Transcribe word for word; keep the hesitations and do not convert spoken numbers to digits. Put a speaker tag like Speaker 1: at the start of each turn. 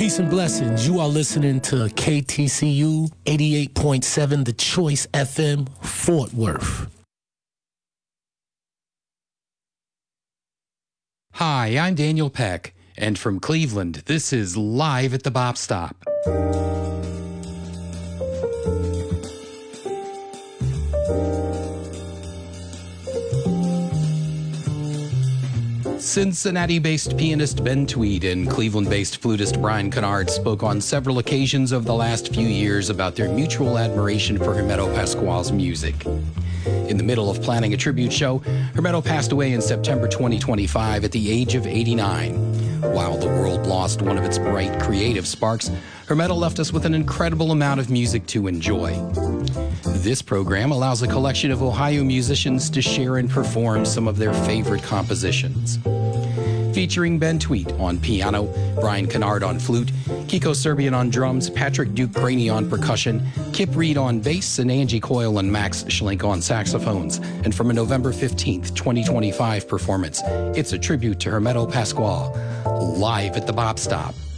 Speaker 1: Peace and blessings. You are listening to K T C U eighty-eight point seven, The Choice F M, Fort Worth.
Speaker 2: Hi, I'm Daniel Peck, and from Cleveland, this is Live at the Bop Stop. Cincinnati-based pianist Ben Tweed and Cleveland-based flutist Brian Kennard spoke on several occasions over the last few years about their mutual admiration for Hermeto Pascoal's music. In the middle of planning a tribute show, Hermeto passed away in September twenty twenty-five at the age of eighty-nine. While the world lost one of its bright creative sparks, Hermeto left us with an incredible amount of music to enjoy. This program allows a collection of Ohio musicians to share and perform some of their favorite compositions. Featuring Ben Tweed on piano, Brian Kennard on flute, Kiko Serbian on drums, Patrick Duke Graney on percussion, Kip Reed on bass, and Angie Coyle and Max Schlink on saxophones. And from a November fifteenth, twenty twenty-five performance, it's a tribute to Hermeto Pascoal, live at the Bop Stop.